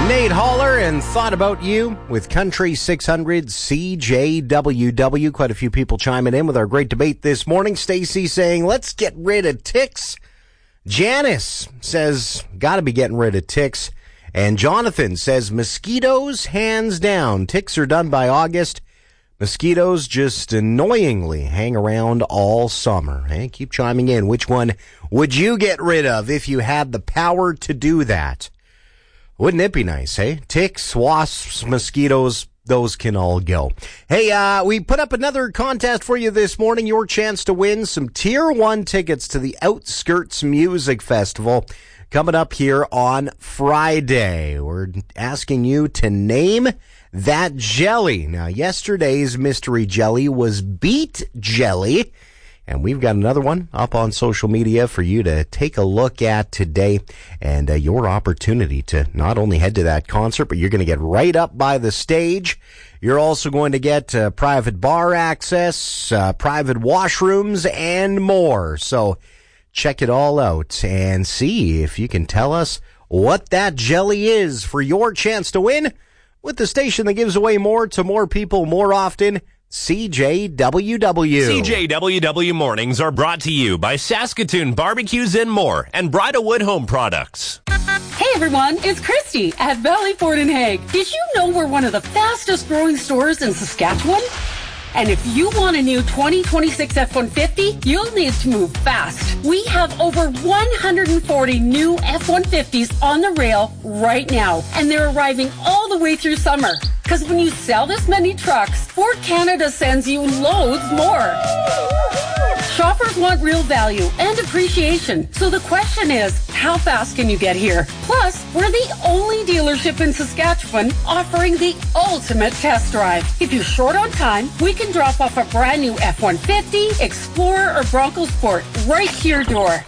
Nate Haller and Thought About You with Country 600 CJWW. Quite a few people chiming in with our great debate this morning. Stacy saying, let's get rid of ticks. Janice says, gotta be getting rid of ticks. And Jonathan says, mosquitoes, hands down. Ticks are done by August. Mosquitoes just annoyingly hang around all summer. Hey, keep chiming in. Which one would you get rid of if you had the power to do that? Wouldn't it be nice, hey? Ticks, wasps, mosquitoes, those can all go. Hey, we put up another contest for you this morning. Your chance to win some Tier 1 tickets to the Outskirts Music Festival coming up here on Friday. We're asking you to name that jelly. Now, yesterday's mystery jelly was beet jelly. And we've got another one up on social media for you to take a look at today, and your opportunity to not only head to that concert, but you're going to get right up by the stage. You're also going to get private bar access, private washrooms, and more. So check it all out and see if you can tell us what that jelly is for your chance to win with the station that gives away more to more people more often, CJWW. CJWW Mornings are brought to you by Saskatoon Barbecues and More and Bridalwood Home Products. Hey everyone, it's Christy at Valley Ford & Hague. Did you know we're one of the fastest growing stores in Saskatchewan? And if you want a new 2026 F-150, you'll need to move fast. We have over 140 new F-150s on the rail right now, and they're arriving all the way through summer. Because when you sell this many trucks, Ford Canada sends you loads more. Shoppers want real value and appreciation. So the question is, how fast can you get here? Plus, we're the only dealership in Saskatchewan offering the ultimate test drive. If you're short on time, we can drop off a brand new F-150, Explorer, or Bronco Sport right to your door.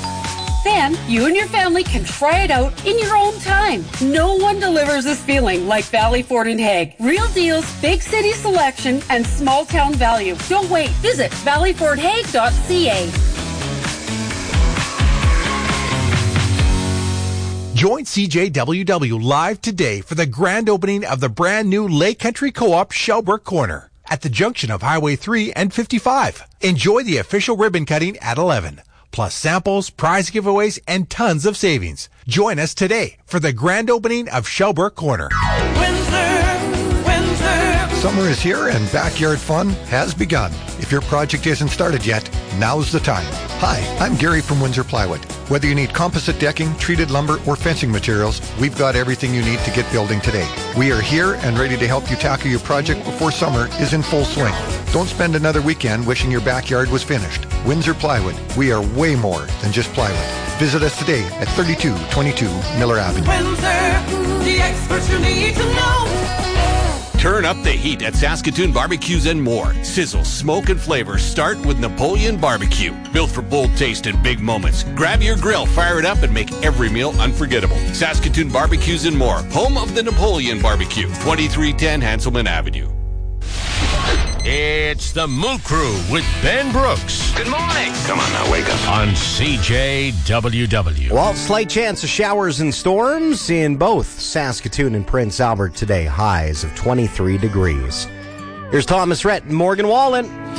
Then, you and your family can try it out in your own time. No one delivers this feeling like Valley Ford & Hague. Real deals, big city selection, and small town value. Don't wait. Visit valleyfordhague.ca. Join CJWW live today for the grand opening of the brand new Lake Country Co-op Shellbrook Corner at the junction of Highway 3 and 55. Enjoy the official ribbon cutting at 11. Plus samples, prize giveaways, and tons of savings. Join us today for the grand opening of Shellbrook Corner. Windsor. Summer is here and backyard fun has begun. If your project isn't started yet, now's the time. Hi, I'm Gary from Windsor Plywood. Whether you need composite decking, treated lumber, or fencing materials, we've got everything you need to get building today. We are here and ready to help you tackle your project before summer is in full swing. Don't spend another weekend wishing your backyard was finished. Windsor Plywood, we are way more than just plywood. Visit us today at 3222 Miller Avenue. Windsor, the experts you need to know. Turn up the heat at Saskatoon Barbecues and More. Sizzle, smoke, and flavor start with Napoleon Barbecue. Built for bold taste and big moments. Grab your grill, fire it up, and make every meal unforgettable. Saskatoon Barbecues and More, home of the Napoleon Barbecue, 2310 Hanselman Avenue. It's the Moo Crew with Ben Brooks. Good morning. Come on now, wake up. On CJWW. Well, slight chance of showers and storms in both Saskatoon and Prince Albert today. Highs of 23 degrees. Here's Thomas Rhett and Morgan Wallen.